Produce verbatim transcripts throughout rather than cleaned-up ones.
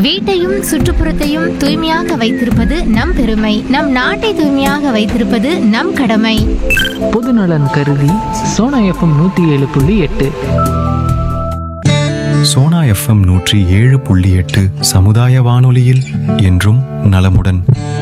வீட்டையும் சுற்றுப்புறத்தையும் தூய்மையாக வைத்திருப்பது நம் பெருமை. நம் நாட்டை தூய்மையாக வைத்திருப்பது நம் கடமை. பொதுநலன் கருதி சோனா எஃப்எம் நூற்றி ஏழு புள்ளி எட்டு. சோனா எஃப்எம் நூற்றி ஏழு புள்ளி எட்டு சமுதாய வானொலியில் என்றும் நலமுடன்.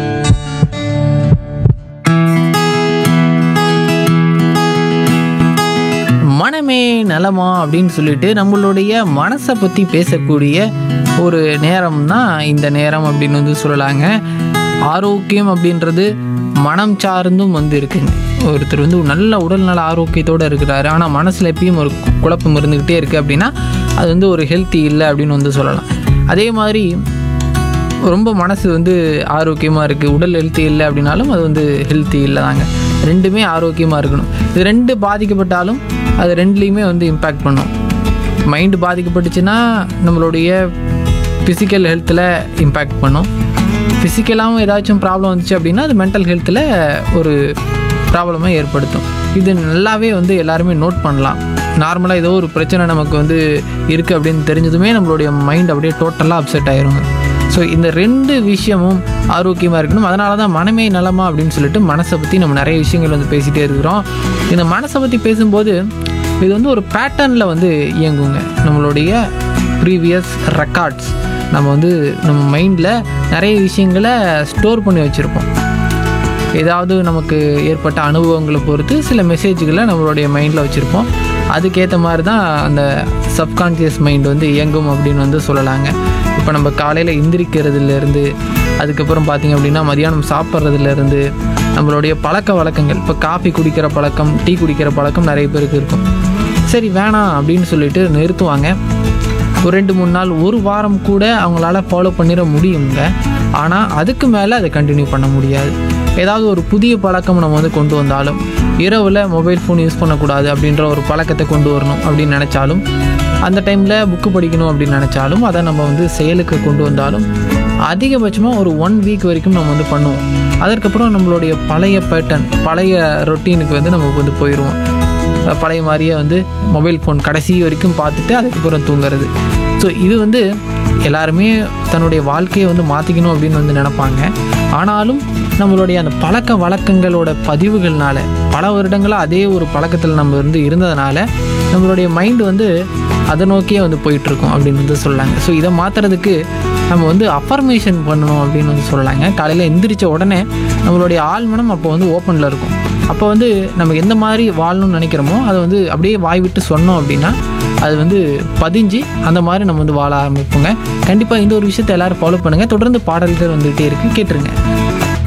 மனமே நலமா அப்படின்னு சொல்லிட்டு நம்மளுடைய மனசை பற்றி பேசக்கூடிய ஒரு நேரம் தான் இந்த நேரம் அப்படின்னு வந்து சொல்லலாங்க. ஆரோக்கியம் அப்படின்றது மனம் சார்ந்தும் வந்து இருக்குங்க. ஒருத்தர் வந்து நல்ல உடல்நல ஆரோக்கியத்தோடு இருக்கிறாரு, ஆனால் மனசில் எப்பயும் ஒரு குழப்பம் இருந்துக்கிட்டே இருக்குது அப்படின்னா அது வந்து ஒரு ஹெல்த்தி இல்லை அப்படின்னு வந்து சொல்லலாம். அதே மாதிரி ரொம்ப மனசு வந்து ஆரோக்கியமாக இருக்குது, உடல் ஹெல்த்தி இல்லை அப்படின்னாலும் அது வந்து ஹெல்த்தி இல்லை தாங்க. ரெண்டுமே ஆரோக்கியமாக இருக்கணும். இது ரெண்டு பாதிக்கப்பட்டாலும் அது ரெண்டுலேயுமே வந்து இம்பேக்ட் பண்ணும். மைண்டு பாதிக்கப்பட்டுச்சுன்னா நம்மளுடைய ஃபிசிக்கல் ஹெல்த்தில் இம்பேக்ட் பண்ணும். ஃபிசிக்கலாகவும் ஏதாச்சும் ப்ராப்ளம் வந்துச்சு அப்படின்னா அது மென்டல் ஹெல்த்தில் ஒரு ப்ராப்ளமாக ஏற்படுத்தும். இது நல்லாவே வந்து எல்லாருமே நோட் பண்ணலாம். நார்மலாக ஏதோ ஒரு பிரச்சனை நமக்கு வந்து இருக்குது அப்படின்னு தெரிஞ்சதுமே நம்மளுடைய மைண்ட் அப்படியே டோட்டலாக அப்செட் ஆகிருங்க. ஸோ இந்த ரெண்டு விஷயமும் ஆரோக்கியமாக இருக்கணும். அதனால தான் மனமே நலமா அப்படின்னு சொல்லிட்டு மனசை பற்றி நம்ம நிறைய விஷயங்கள் வந்து பேசிகிட்டே இருக்கிறோம். இந்த மனசை பற்றி பேசும்போது இது வந்து ஒரு பேட்டர்னில் வந்து இயங்குங்க. நம்மளுடைய ப்ரீவியஸ் ரெக்கார்ட்ஸ் நம்ம வந்து நம்ம மைண்டில் நிறைய விஷயங்களை ஸ்டோர் பண்ணி வச்சுருப்போம். ஏதாவது நமக்கு ஏற்பட்ட அனுபவங்களை பொறுத்து சில மெசேஜ்களை நம்மளுடைய மைண்டில் வச்சுருப்போம். அதுக்கேற்ற மாதிரி தான் அந்த சப்கான்ஷியஸ் மைண்ட் வந்து இயங்கும் அப்படின்னு வந்து சொல்லலாங்க. இப்போ நம்ம காலையில் எந்திரிக்கிறதுலேருந்து அதுக்கப்புறம் பார்த்திங்க அப்படின்னா மதியானம் சாப்பிட்றதுலேருந்து நம்மளுடைய பழக்க வழக்கங்கள், இப்போ காஃபி குடிக்கிற பழக்கம், டீ குடிக்கிற பழக்கம் நிறைய பேருக்கு இருக்கும். சரி வேணாம் அப்படின்னு சொல்லிட்டு நிறுத்துவாங்க. ஒரு ரெண்டு மூணு நாள் ஒரு வாரம் கூட அவங்களால ஃபாலோ பண்ணிட முடியுங்க. ஆனால் அதுக்கு மேலே அதை கண்டினியூ பண்ண முடியாது. ஏதாவது ஒரு புதிய பழக்கம் நம்ம வந்து கொண்டு வந்தாலும், இரவில் மொபைல் ஃபோன் யூஸ் பண்ணக்கூடாது அப்படின்ற ஒரு பழக்கத்தை கொண்டு வரணும் அப்படின்னு நினச்சாலும், அந்த டைமில் புக்கு படிக்கணும் அப்படின்னு நினச்சாலும், அதை நம்ம வந்து செயலுக்கு கொண்டு வந்தாலும் அதிகபட்சமாக ஒரு ஒன் வீக் வரைக்கும் நம்ம வந்து பண்ணுவோம். அதற்கப்புறம் நம்மளுடைய பழைய பேட்டர்ன், பழைய ரொட்டீனுக்கு வந்து நம்ம வந்து போயிடுவோம். பழைய மாதிரியே வந்து மொபைல் ஃபோன் கடைசி வரைக்கும் பார்த்துட்டு அதுக்கப்புறம் தூங்குறது. ஸோ இது வந்து எல்லாருமே தன்னுடைய வாழ்க்கையை வந்து மாற்றிக்கணும் அப்படின்னு வந்து நினைப்பாங்க. ஆனாலும் நம்மளுடைய அந்த பழக்க வழக்கங்களோட பதிவுகள்னால பல வருடங்களாக அதே ஒரு பழக்கத்தில் நம்ம வந்து இருந்ததுனால நம்மளுடைய மைண்டு வந்து அதை நோக்கியே வந்து போயிட்டுருக்கோம் அப்படின்னு வந்து சொல்லலாங்க. ஸோ இதை மாற்றுறதுக்கு நம்ம வந்து அஃபர்மேஷன் பண்ணணும் அப்படின்னு வந்து சொல்லலாங்க. காலையில் எந்திரிச்ச உடனே நம்மளுடைய ஆழ்மனம் அப்போ வந்து ஓப்பனில் இருக்கும். அப்போ வந்து நம்ம எந்த மாதிரி வாழணும்னு நினைக்கிறோமோ அதை வந்து அப்படியே வாய் விட்டு சொன்னோம் அப்படின்னா அது வந்து பதிஞ்சு அந்த மாதிரி நம்ம வந்து வாழ ஆரம்பிப்போங்க. கண்டிப்பாக இந்த ஒரு விஷயத்தை எல்லோரும் ஃபாலோ பண்ணுங்கள். தொடர்ந்து பாடல்கள் வந்துகிட்டே இருக்குது, கேட்டுருங்க.